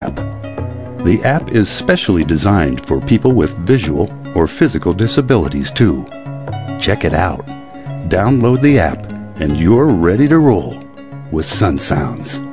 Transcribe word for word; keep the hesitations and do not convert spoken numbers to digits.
app. The app is specially designed for people with visual or physical disabilities too. Check it out. Download the app and you're ready to roll with Sun Sounds.